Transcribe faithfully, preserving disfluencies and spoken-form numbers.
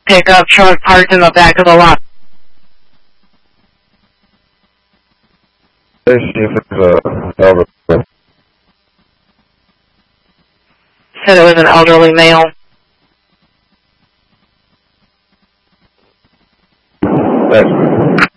pickup truck parked in the back of the lot. Let's see if it's uh, elder. Said it was an elderly male. Thanks.